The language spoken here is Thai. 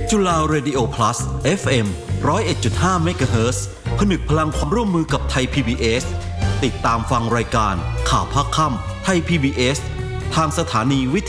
จุฬา Radio Plus FM 101.5 เมกะเฮิรตซ์ผนึกพลังความร่วมมือกับไทย PBS ติดตามฟังรายการข่าวภาคค่ำไทย PBS ทางสถานีวิท